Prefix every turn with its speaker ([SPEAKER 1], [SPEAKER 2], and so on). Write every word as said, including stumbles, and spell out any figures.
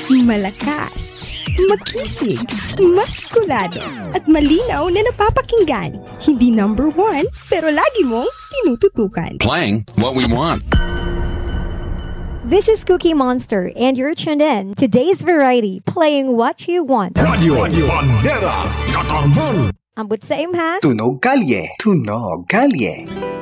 [SPEAKER 1] Malakas, makisig, maskulado, at malinaw na napapakinggan. Hindi number one, pero lagi mong tinututukan.
[SPEAKER 2] Playing what we want.
[SPEAKER 3] This is Cookie Monster, and you're tuned in to Today's Variety, playing what you want.
[SPEAKER 4] Radio, Radio Bandera, Katarman.
[SPEAKER 3] Ambot sa imha.
[SPEAKER 5] Tunog Kalye, Tunog Kalye.